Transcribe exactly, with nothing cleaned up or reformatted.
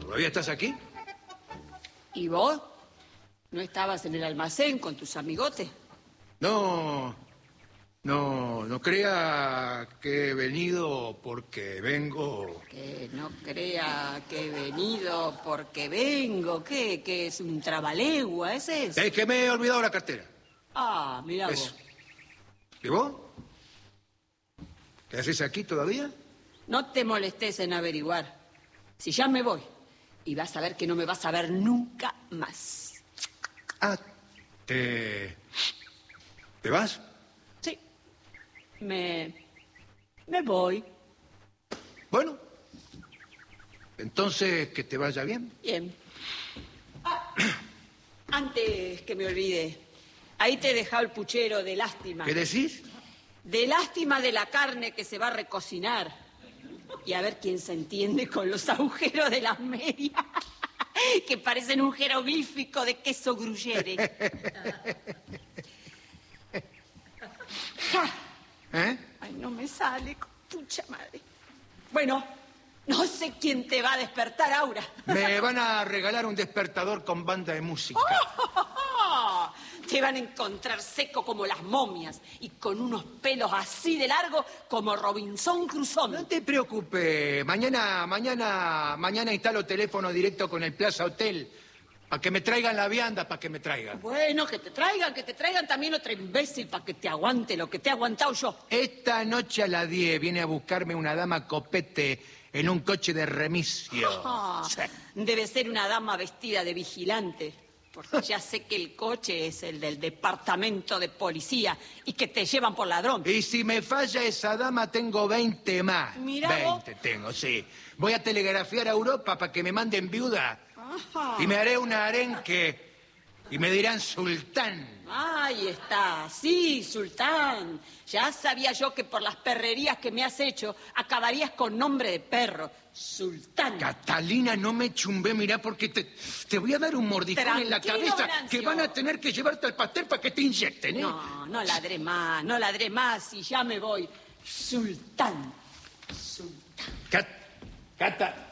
¿Todavía estás aquí? ¿Y vos? ¿No estabas en el almacén con tus amigotes? No, no, no crea que he venido porque vengo... Que no crea que he venido porque vengo. ¿Qué? ¿Que es un trabalegua? ¿Ese es? Es que me he olvidado la cartera. Ah, mirá vos. Eso. ¿Y vos? ¿Qué haces aquí todavía? No te molestes en averiguar. Si ya me voy, y vas a ver que no me vas a ver nunca más. Ah, ¿te... ¿te vas? Sí, me... me voy. Bueno, entonces que te vaya bien. Bien. Ah, antes que me olvide, ahí te he dejado el puchero de lástima. ¿Qué decís? De lástima de la carne que se va a recocinar. Y a ver quién se entiende con los agujeros de las medias, que parecen un jeroglífico de queso gruyere. ¿Eh? Ay, no me sale, pucha madre. Bueno, no sé quién te va a despertar, Aura. Me van a regalar un despertador con banda de música. Oh, oh, oh. Te van a encontrar seco como las momias y con unos pelos así de largo como Robinson Crusoe. No te preocupes. Mañana, mañana, mañana instalo teléfono directo con el Plaza Hotel. Para que me traigan la vianda, para que me traigan. Bueno, que te traigan, que te traigan también otro imbécil para que te aguante lo que te he aguantado yo. Esta noche a las diez viene a buscarme una dama copete en un coche de remisio. Ah, Sí. debe ser una dama vestida de vigilante, porque ya sé que el coche es el del departamento de policía y que te llevan por ladrón. Y si me falla esa dama, tengo veinte más. Mirá vos. veinte tengo, sí. Voy a telegrafiar a Europa para que me manden viuda. Ajá. Y me haré un arenque y me dirán sultán. Ahí está, sí, Sultán. Ya sabía yo que por las perrerías que me has hecho acabarías con nombre de perro. Sultán. Catalina, no me chumbé, mirá, porque te, te voy a dar un mordijón en la Tranquilo, cabeza Venancio. que van a tener que llevarte al pastel para que te inyecten, ¿eh? No, no ladré más, no ladré más y ya me voy. Sultán. Sultán. Cat- Cata,